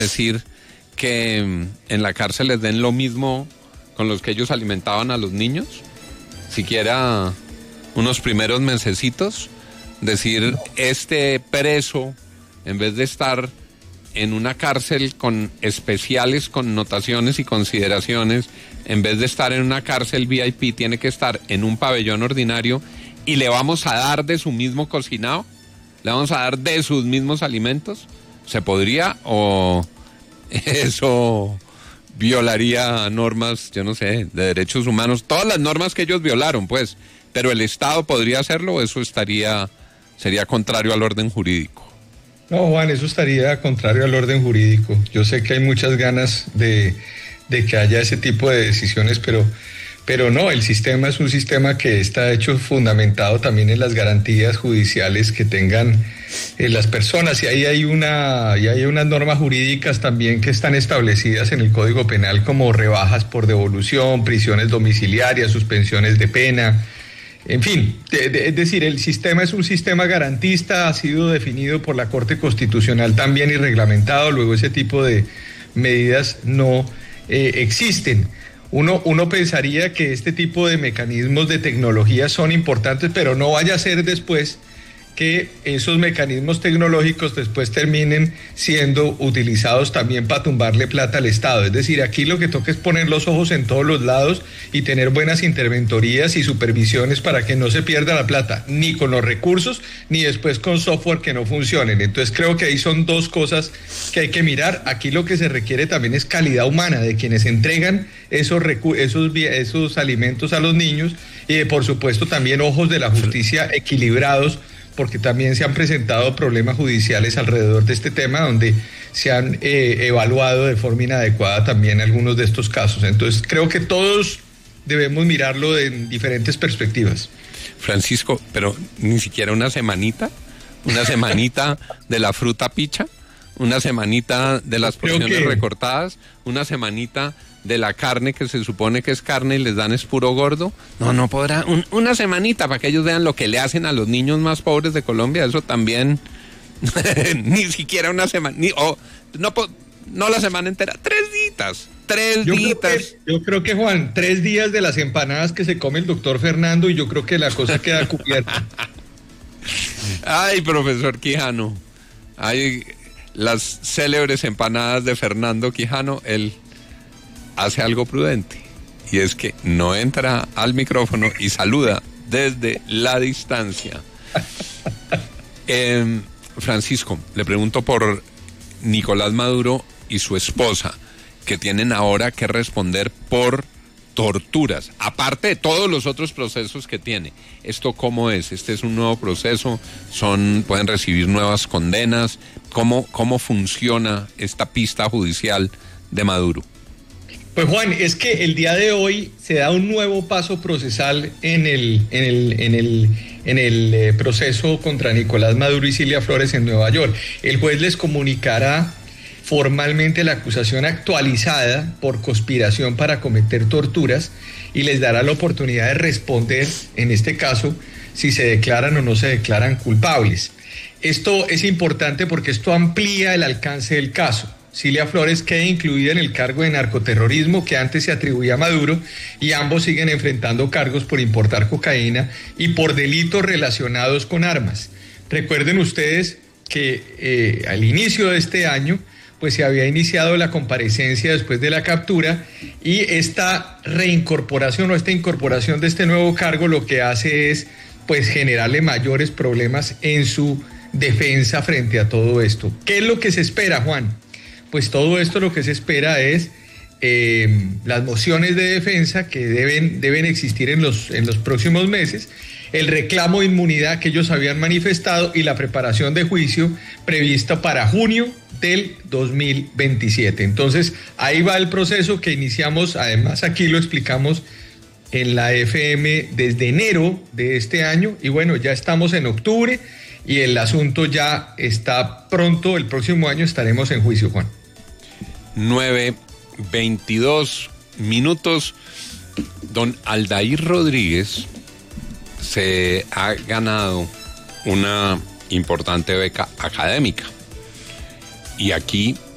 decir que en la cárcel les den lo mismo con los que ellos alimentaban a los niños, siquiera unos primeros mesecitos, decir, este preso, en vez de estar en una cárcel con especiales connotaciones y consideraciones, en vez de estar en una cárcel VIP, tiene que estar en un pabellón ordinario y le vamos a dar de su mismo cocinado, le vamos a dar de sus mismos alimentos. ¿Se podría o eso violaría normas, yo no sé, de derechos humanos? Todas las normas que ellos violaron, pues, pero el Estado podría hacerlo, ¿o eso sería contrario al orden jurídico? No, Juan, eso estaría contrario al orden jurídico. Yo sé que hay muchas ganas de que haya ese tipo de decisiones, pero no, el sistema es un sistema que está hecho fundamentado también en las garantías judiciales que tengan las personas, y ahí hay unas normas jurídicas también que están establecidas en el Código Penal, como rebajas por devolución, prisiones domiciliarias, suspensiones de pena. En fin, es decir, el sistema es un sistema garantista, ha sido definido por la Corte Constitucional también y reglamentado, luego ese tipo de medidas no existen. Uno pensaría que este tipo de mecanismos de tecnología son importantes, pero no vaya a ser después que esos mecanismos tecnológicos después terminen siendo utilizados también para tumbarle plata al Estado. Es decir, aquí lo que toca es poner los ojos en todos los lados y tener buenas interventorías y supervisiones para que no se pierda la plata, ni con los recursos, ni después con software que no funcionen. Entonces creo que ahí son dos cosas que hay que mirar. Aquí lo que se requiere también es calidad humana de quienes entregan esos alimentos a los niños, y por supuesto también ojos de la justicia equilibrados, porque también se han presentado problemas judiciales alrededor de este tema, donde se han evaluado de forma inadecuada también algunos de estos casos. Entonces creo que todos debemos mirarlo en diferentes perspectivas. Francisco, pero ni siquiera una semanita de la fruta picha, una semanita de las porciones recortadas, una semanita de la carne que se supone que es carne y les dan es puro gordo. No podrá, una semanita para que ellos vean lo que le hacen a los niños más pobres de Colombia. Eso también, ni siquiera una semana, no la semana entera, 3 días. Yo creo que, Juan, 3 días de las empanadas que se come el doctor Fernando, y yo creo que la cosa queda cubierta. Ay, profesor Quijano, ay, las célebres empanadas de Fernando Quijano, él hace algo prudente, y es que no entra al micrófono y saluda desde la distancia. Francisco, le pregunto por Nicolás Maduro y su esposa, que tienen ahora que responder por torturas, aparte de todos los otros procesos que tiene. ¿Esto cómo es? ¿Este es un nuevo proceso? ¿Pueden recibir nuevas condenas? ¿Cómo funciona esta pista judicial de Maduro? Pues, Juan, es que el día de hoy se da un nuevo paso procesal en el proceso contra Nicolás Maduro y Cilia Flores en Nueva York. El juez les comunicará formalmente la acusación actualizada por conspiración para cometer torturas y les dará la oportunidad de responder, en este caso, si se declaran o no se declaran culpables. Esto es importante porque esto amplía el alcance del caso. Cilia Flores queda incluida en el cargo de narcoterrorismo que antes se atribuía a Maduro, y ambos siguen enfrentando cargos por importar cocaína y por delitos relacionados con armas. Recuerden ustedes que al inicio de este año pues se había iniciado la comparecencia después de la captura, y esta reincorporación o esta incorporación de este nuevo cargo lo que hace es pues generarle mayores problemas en su defensa frente a todo esto. ¿Qué es lo que se espera, Juan? Pues todo esto lo que se espera es las mociones de defensa que deben existir en los próximos meses, el reclamo de inmunidad que ellos habían manifestado y la preparación de juicio prevista para junio del 2027. Entonces, ahí va el proceso que iniciamos, además aquí lo explicamos en la FM desde enero de este año, y bueno, ya estamos en octubre y el asunto ya está pronto, el próximo año estaremos en juicio, Juan. 9:22 minutos. Don Aldair Rodríguez se ha ganado una importante beca académica, y aquí